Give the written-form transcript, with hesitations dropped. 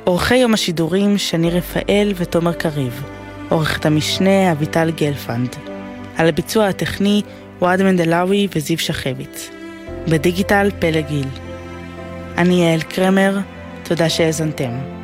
עורכי יום השידורים שני רפאל ותומר קריב, עורכת המשנה אביטל גלפנד, על הביצוע הטכני וועד מנדלאוי וזיו שחביץ, בדיגיטל פלג גיל. אני יעל קרמר, תודה שהאזנתם.